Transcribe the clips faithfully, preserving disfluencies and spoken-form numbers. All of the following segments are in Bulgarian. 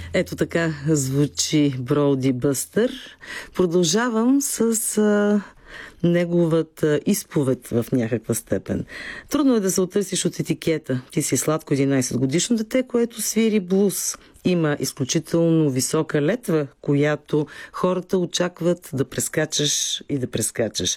Ето така звучи Броуди Бъстър. Продължавам с а, неговата изповед в някаква степен. Трудно е да се отърсиш от етикета. Ти си сладко единайсет годишно дете, което свири блуз. Има изключително висока летва, която хората очакват да прескачаш и да прескачаш.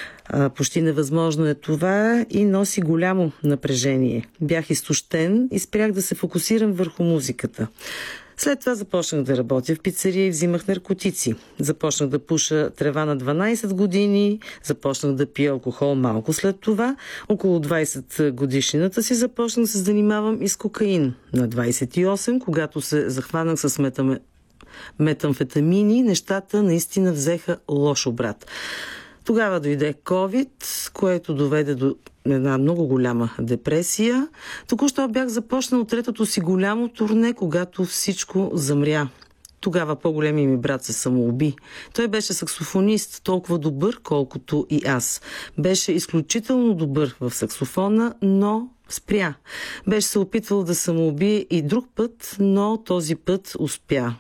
А, почти невъзможно е това и носи голямо напрежение. Бях изтощен и спрях да се фокусирам върху музиката. След това започнах да работя в пицария и взимах наркотици. Започнах да пуша трева на дванайсет години, започнах да пия алкохол малко след това. Около двайсет годишнината си започнах да се занимавам и с кокаин. На двайсет и осем, когато се захванах с метам... метамфетамини, нещата наистина взеха лош обрат. Тогава дойде COVID, което доведе до една много голяма депресия. Току-що бях започнал третото си голямо турне, когато всичко замря. Тогава по-големия ми брат се самоуби. Той беше саксофонист, толкова добър, колкото и аз. Беше изключително добър в саксофона, но спря. Беше се опитвал да самоуби и друг път, но този път успя.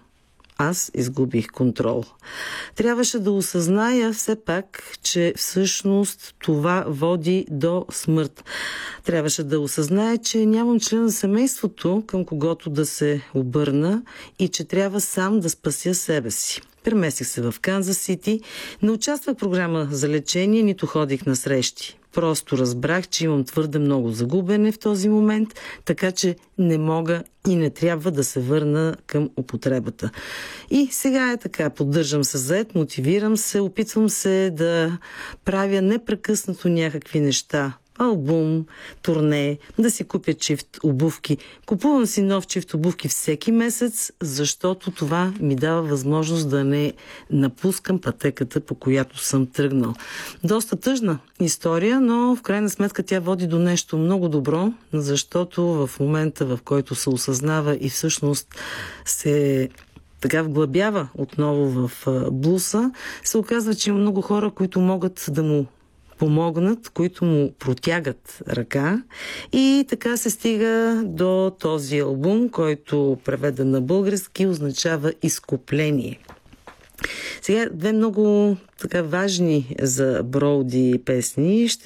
Аз изгубих контрол. Трябваше да осъзная все пак, че всъщност това води до смърт. Трябваше да осъзная, че нямам член на семейството, към когото да се обърна и че трябва сам да спася себе си. Преместих се в Канзас Сити, не участвах в програма за лечение, нито ходих на срещи. Просто разбрах, че имам твърде много загубене в този момент, така че не мога и не трябва да се върна към употребата. И сега е така, поддържам се зает, мотивирам се, опитвам се да правя непрекъснато някакви неща. Албум, турне, да си купя чифт обувки. Купувам си нов чифт обувки всеки месец, защото това ми дава възможност да не напускам пътеката, по която съм тръгнал. Доста тъжна история, но в крайна сметка тя води до нещо много добро, защото в момента, в който се осъзнава и всъщност се така вглъбява отново в блуса, се оказва, че има много хора, които могат да му помогнат, които му протягат ръка и така се стига до този албум, който преведен на български означава изкупление. Сега две много така важни за Броуди песни ще